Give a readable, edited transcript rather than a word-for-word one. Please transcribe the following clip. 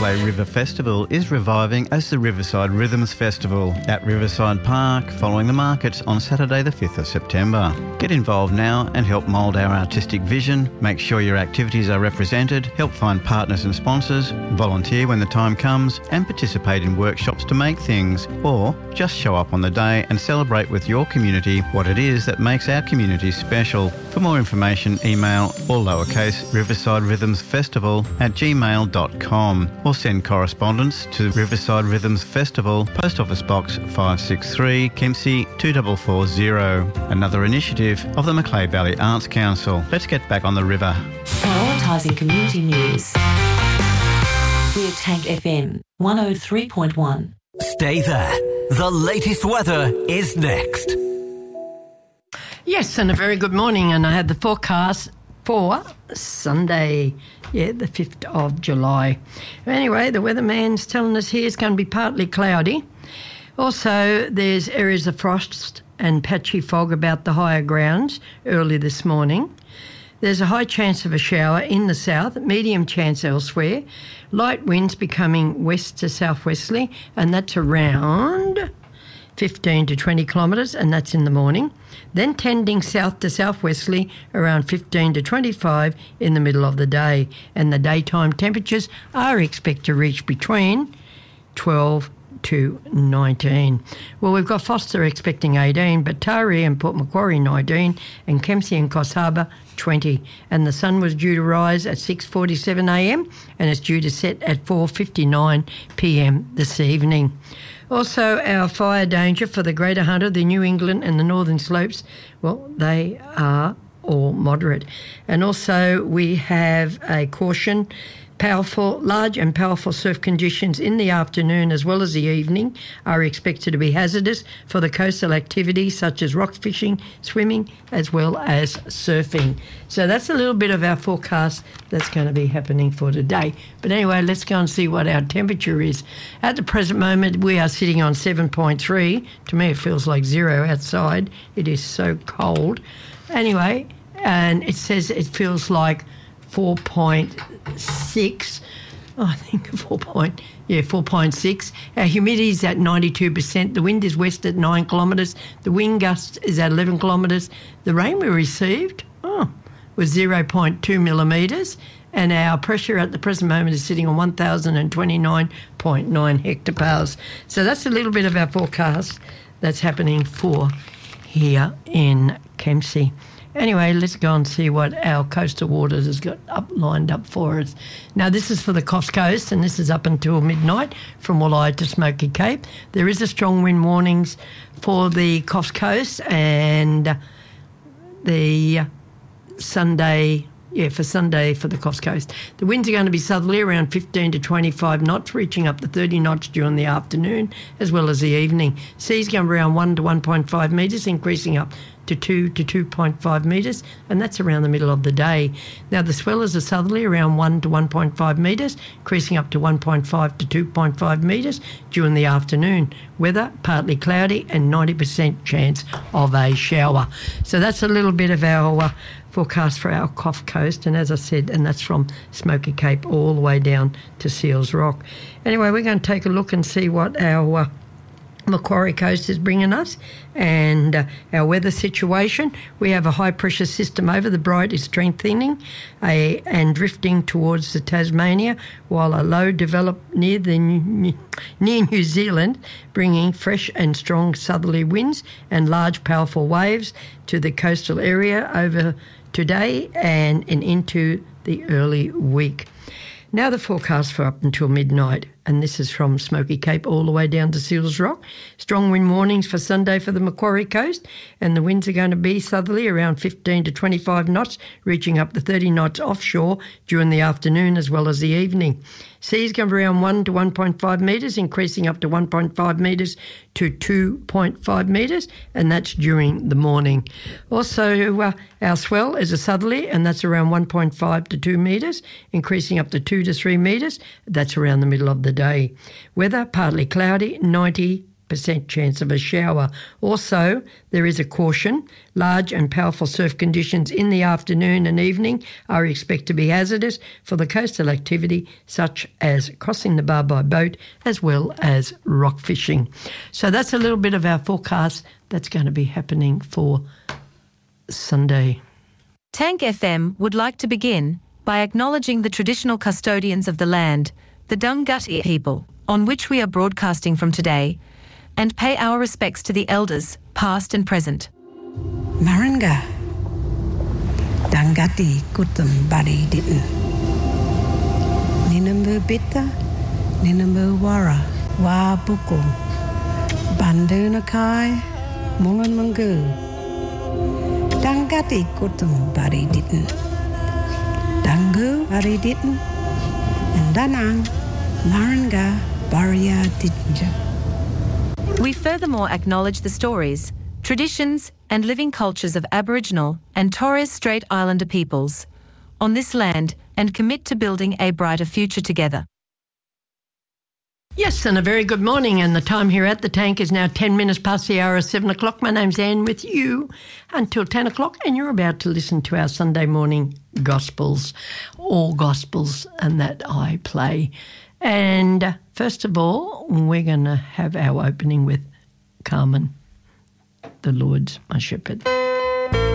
Macleay River Festival is reviving as the Riverside Rhythms Festival at Riverside Park following the markets on Saturday the 5th of September. Get involved now and help mould our artistic vision, make sure your activities are represented, help find partners and sponsors, volunteer when the time comes and participate in workshops to make things, or just show up on the day and celebrate with your community what it is that makes our community special. For more information, email all lowercase Riverside Rhythms Festival at gmail.com or send correspondence to Riverside Rhythms Festival, Post Office Box 563, Kempsey 2440. Another initiative of the Macleay Valley Arts Council. Let's get back on the river. Prioritising community news. We're Tank FM 103.1. Stay there. The latest weather is next. Yes, and a very good morning. And I had the forecast for Sunday, the 5th of July. Anyway, the weatherman's telling us here it's going to be partly cloudy. Also, there's areas of frost and patchy fog about the higher grounds early this morning. There's a high chance of a shower in the south, medium chance elsewhere. Light winds becoming west to southwesterly, and that's around 15 to 20 kilometres, and that's in the morning. Then tending south to southwesterly, around 15 to 25 in the middle of the day. And the daytime temperatures are expected to reach between 12 to 19. Well, we've got Foster expecting 18, but Taree and Port Macquarie 19, and Kempsey and Coffs Harbour 20. And the sun was due to rise at 6:47am, and it's due to set at 4:59pm this evening. Also, our fire danger for the Greater Hunter, the New England and the Northern Slopes, well, they are all moderate. And also we have a caution. Large and powerful surf conditions in the afternoon as well as the evening are expected to be hazardous for the coastal activities such as rock fishing, swimming, as well as surfing. So that's a little bit of our forecast that's going to be happening for today. But anyway, let's go and see what our temperature is. At the present moment, we are sitting on 7.3. To me, it feels like 0 outside. It is so cold. Anyway, and it says it feels like 4.6. I think 4.6. Our humidity is at 92%. The wind is west at 9 kilometres. The wind gust is at 11 kilometres. The rain we received was 0.2 millimetres. And our pressure at the present moment is sitting on 1,029.9 hectopascals. So that's a little bit of our forecast that's happening for here in Kempsey. Anyway, let's go and see what our coastal waters has got lined up for us. Now, this is for the Coffs Coast, and this is up until midnight from Woollahra to Smoky Cape. There is a strong wind warnings for the Coffs Coast and the Sunday, for Sunday for the Coffs Coast. The winds are going to be southerly around 15 to 25 knots, reaching up to 30 knots during the afternoon as well as the evening. Seas going around 1 to 1.5 metres, increasing up to 2 to 2.5 metres, and that's around the middle of the day. Now, the swells are southerly around 1 to 1.5 metres, increasing up to 1.5 to 2.5 metres during the afternoon. Weather, partly cloudy and 90% chance of a shower. So that's a little bit of our forecast for our Coffs Coast, and as I said, and that's from Smoky Cape all the way down to Seals Rock. Anyway, we're going to take a look and see what our Macquarie Coast is bringing us and our weather situation. We have a high pressure system over the Bright is strengthening and drifting towards the Tasmania, while a low developed near New Zealand, bringing fresh and strong southerly winds and large powerful waves to the coastal area over today and into the early week. Now the forecast for up until midnight, and this is from Smoky Cape all the way down to Seals Rock. Strong wind warnings for Sunday for the Macquarie Coast, and the winds are going to be southerly around 15 to 25 knots, reaching up to 30 knots offshore during the afternoon as well as the evening. Seas going around 1 to 1.5 metres, increasing up to 1.5 metres to 2.5 metres, and that's during the morning. Also, our swell is a southerly, and that's around 1.5 to 2 metres, increasing up to 2 to 3 metres. That's around the middle of the day. Weather, partly cloudy, 90% 50% chance of a shower. Also, there is a caution. Large and powerful surf conditions in the afternoon and evening are expected to be hazardous for the coastal activity such as crossing the bar by boat as well as rock fishing. So that's a little bit of our forecast that's going to be happening for Sunday. Tank FM would like to begin by acknowledging the traditional custodians of the land, the Dunghutti people, on which we are broadcasting from today, and pay our respects to the elders, past and present. Maranga, Dunghutti kutum bari ditten. Ninambu bitta, Ninambu wara, wa buku, Bandunakai, Mungan Mungu. Dunghutti kutum bari ditten. Dangu bari ditten. And Danang, Maranga, Baria Dittinja. We furthermore acknowledge the stories, traditions, and living cultures of Aboriginal and Torres Strait Islander peoples on this land and commit to building a brighter future together. Yes, and a very good morning, and the time here at the Tank is now 10 minutes past the hour of 7 o'clock. My name's Anne with you until 10 o'clock, and you're about to listen to our Sunday morning Gospels, all Gospels, and that I play. And first of all, we're going to have our opening with Carmen, the Lord's my shepherd.